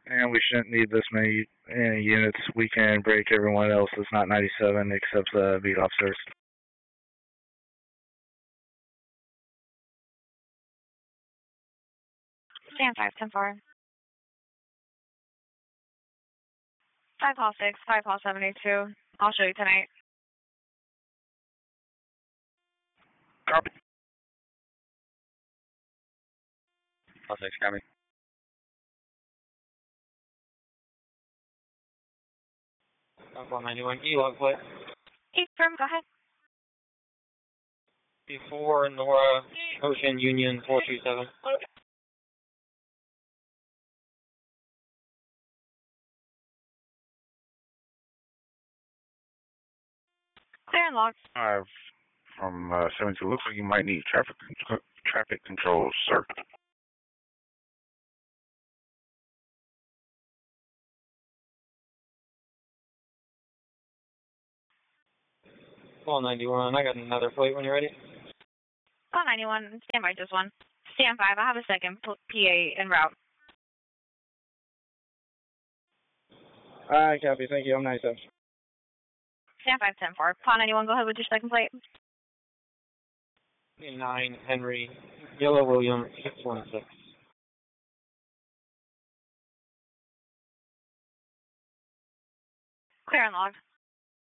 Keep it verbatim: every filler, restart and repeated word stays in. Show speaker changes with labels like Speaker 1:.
Speaker 1: And we shouldn't need this many uh, units. We can break everyone else that's not ninety-seven except the beat officers.
Speaker 2: Stand five, ten four. Five hall six, five hall seventy-two. I'll show you tonight.
Speaker 1: Copy.
Speaker 3: Hall six, copy. one ninety-one, E-log plate.
Speaker 2: East firm, go ahead.
Speaker 3: Before Nora, Ocean Union four two seven.
Speaker 2: Clear and log.
Speaker 1: Five from uh, seventy-two. Looks like you might need traffic con traffic control, sir.
Speaker 3: one ninety-one, I got another plate when you're ready.
Speaker 2: Call ninety-one, stand by just one. Stand five, I have a second P A en route.
Speaker 4: Alright, copy, thank you, I'm ninety-seven.
Speaker 2: Stand five, ten four. Call ninety-one, go ahead with your second plate.
Speaker 3: nine, Henry, Yellow William, six one six.
Speaker 2: Clear and log.